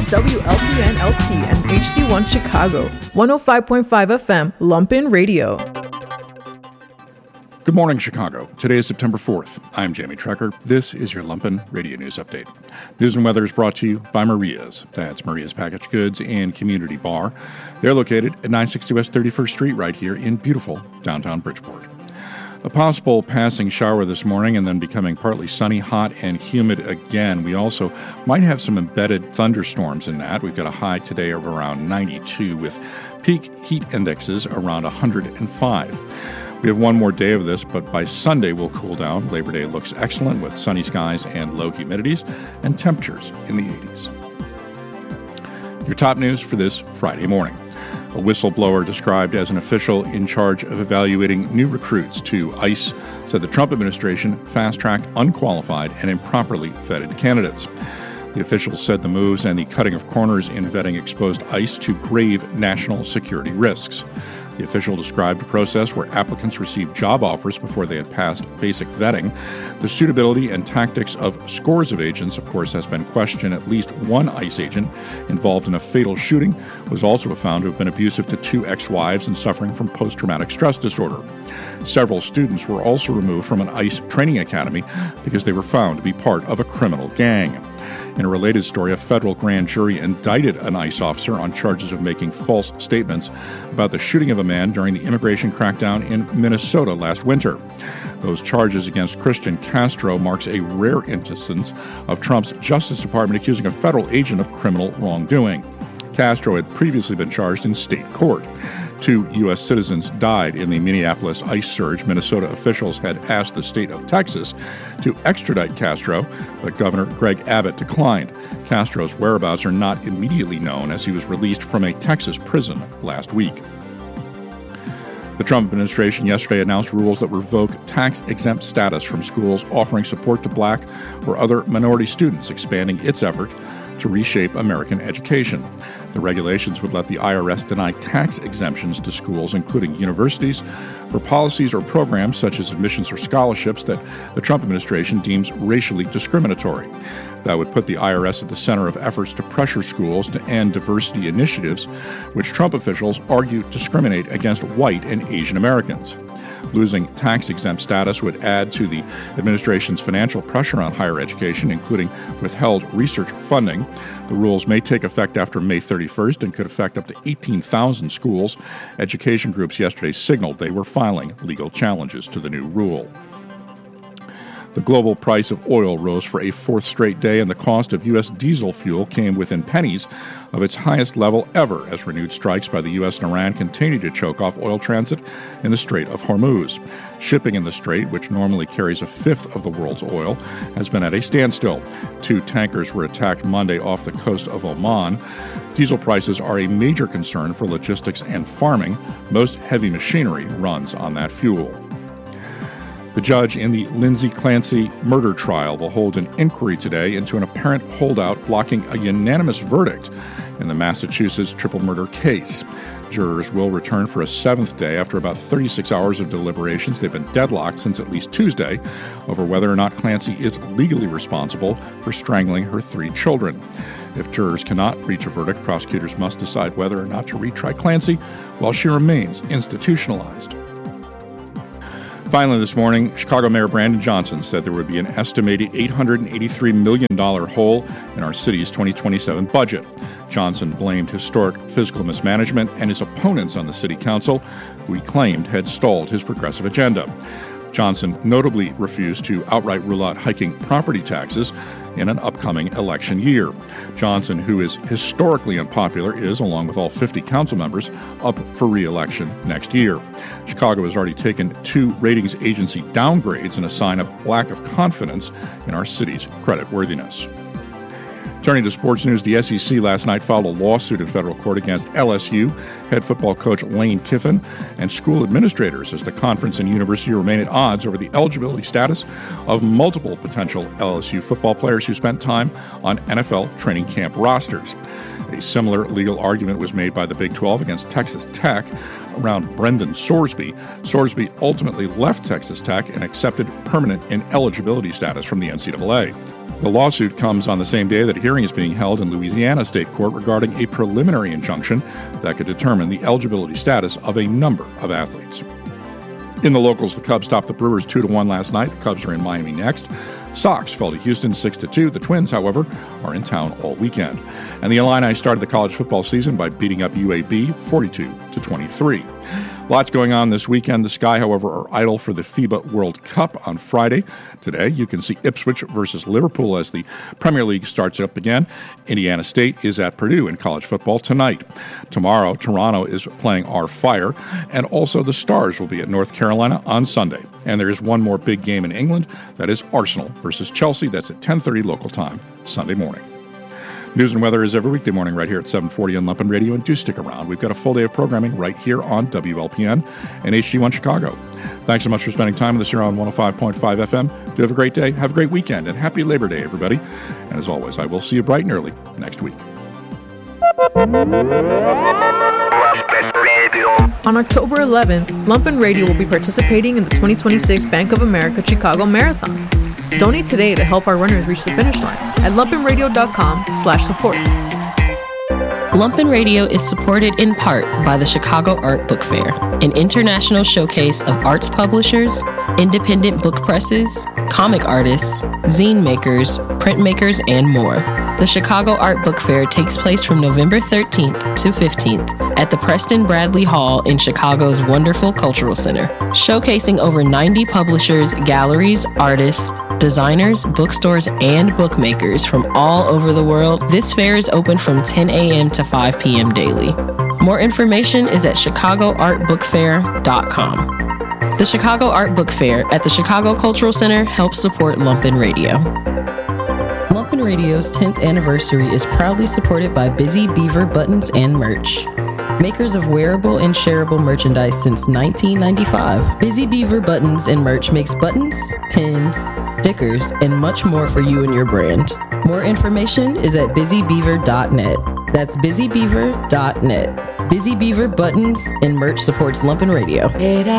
WLPN-LP and HD1 Chicago, 105.5 FM, Lumpen Radio. Good morning, Chicago. Today is September 4th. I'm Jamie Trecker. This is your Lumpen Radio News Update. News and weather is brought to you by Maria's. That's Maria's Packaged Goods and Community Bar. They're located at 960 West 31st Street right here in beautiful downtown Bridgeport. A possible passing shower this morning and then becoming partly sunny, hot, and humid again. We also might have some embedded thunderstorms in that. We've got a high today of around 92 with peak heat indexes around 105. We have one more day of this, but by Sunday we'll cool down. Labor Day looks excellent with sunny skies and low humidities and temperatures in the 80s. Your top news for this Friday morning. A whistleblower described as an official in charge of evaluating new recruits to ICE said the Trump administration fast-tracked unqualified and improperly vetted candidates. The official said the moves and the cutting of corners in vetting exposed ICE to grave national security risks. The official described a process where applicants received job offers before they had passed basic vetting. The suitability and tactics of scores of agents, of course, has been questioned. At least one ICE agent involved in a fatal shooting was also found to have been abusive to two ex-wives and suffering from post-traumatic stress disorder. Several students were also removed from an ICE training academy because they were found to be part of a criminal gang. In a related story, a federal grand jury indicted an ICE officer on charges of making false statements about the shooting of a man during the immigration crackdown in Minnesota last winter. Those charges against Christian Castro marks a rare instance of Trump's Justice Department accusing a federal agent of criminal wrongdoing. Castro had previously been charged in state court. 2 U.S. citizens died in the Minneapolis ICE surge. Minnesota officials had asked the state of Texas to extradite Castro, but Governor Greg Abbott declined. Castro's whereabouts are not immediately known as he was released from a Texas prison last week. The Trump administration yesterday announced rules that revoke tax-exempt status from schools offering support to black or other minority students, expanding its effort to reshape American education. The regulations would let the IRS deny tax exemptions to schools, including universities, for policies or programs such as admissions or scholarships that the Trump administration deems racially discriminatory. That would put the IRS at the center of efforts to pressure schools to end diversity initiatives, which Trump officials argue discriminate against white and Asian Americans. Losing tax-exempt status would add to the administration's financial pressure on higher education, including withheld research funding. The rules may take effect after May 31st and could affect up to 18,000 schools. Education groups yesterday signaled they were filing legal challenges to the new rule. The global price of oil rose for a fourth straight day, and the cost of U.S. diesel fuel came within pennies of its highest level ever as renewed strikes by the U.S. and Iran continue to choke off oil transit in the Strait of Hormuz. Shipping in the strait, which normally carries a fifth of the world's oil, has been at a standstill. 2 tankers were attacked Monday off the coast of Oman. Diesel prices are a major concern for logistics and farming. Most heavy machinery runs on that fuel. The judge in the Lindsay Clancy murder trial will hold an inquiry today into an apparent holdout blocking a unanimous verdict in the Massachusetts triple murder case. Jurors will return for a 7th day after about 36 hours of deliberations. They've been deadlocked since at least Tuesday over whether or not Clancy is legally responsible for strangling her 3 children. If jurors cannot reach a verdict, prosecutors must decide whether or not to retry Clancy while she remains institutionalized. Finally this morning, Chicago Mayor Brandon Johnson said there would be an estimated $883 million hole in our city's 2027 budget. Johnson blamed historic fiscal mismanagement and his opponents on the city council, who he claimed had stalled his progressive agenda. Johnson notably refused to outright rule out hiking property taxes in an upcoming election year. Johnson, who is historically unpopular, is, along with all 50 council members, up for re-election next year. Chicago has already taken 2 ratings agency downgrades in a sign of lack of confidence in our city's creditworthiness. Turning to sports news, the SEC last night filed a lawsuit in federal court against LSU head football coach Lane Kiffin and school administrators as the conference and university remain at odds over the eligibility status of multiple potential LSU football players who spent time on NFL training camp rosters. A similar legal argument was made by the Big 12 against Texas Tech around Brendan Sorsby. Sorsby ultimately left Texas Tech and accepted permanent ineligibility status from the NCAA. The lawsuit comes on the same day that a hearing is being held in Louisiana State Court regarding a preliminary injunction that could determine the eligibility status of a number of athletes. In the locals, the Cubs topped the Brewers 2-1 last night. The Cubs are in Miami next. Sox fell to Houston 6-2. The Twins, however, are in town all weekend. And the Illini started the college football season by beating up UAB 42-23. Lots going on this weekend. The Sky, however, are idle for the FIBA World Cup on Friday. Today, you can see Ipswich versus Liverpool as the Premier League starts up again. Indiana State is at Purdue in college football tonight. Tomorrow, Toronto is playing our Fire, and also the Stars will be at North Carolina on Sunday. And there is one more big game in England. That is Arsenal versus Chelsea. That's at 10:30 local time, Sunday morning. News and weather is every weekday morning right here at 740 on Lumpen Radio, and do stick around. We've got a full day of programming right here on WLPN and HD1 Chicago. Thanks so much for spending time with us here on 105.5 FM. Do have a great day, have a great weekend, and happy Labor Day, everybody. And as always, I will see you bright and early next week. On October 11th, Lumpen Radio will be participating in the 2026 Bank of America Chicago Marathon. Donate today to help our runners reach the finish line at lumpenradio.com/support. Lumpen Radio is supported in part by the Chicago Art Book Fair, an international showcase of arts publishers, independent book presses, comic artists, zine makers, printmakers, and more. The Chicago Art Book Fair takes place from November 13th to 15th at the Preston Bradley Hall in Chicago's wonderful Cultural Center. Showcasing over 90 publishers, galleries, artists, designers, bookstores, and bookmakers from all over the world, this fair is open from 10 a.m. to 5 p.m. daily. More information is at chicagoartbookfair.com. The Chicago Art Book Fair at the Chicago Cultural Center helps support Lumpen Radio. Lumpen Radio's 10th anniversary is proudly supported by Busy Beaver Buttons and Merch, makers of wearable and shareable merchandise since 1995. Busy Beaver Buttons and Merch makes buttons, pins, stickers, and much more for you and your brand. More information is at busybeaver.net. That's busybeaver.net. Busy Beaver Buttons and Merch supports Lumpen Radio.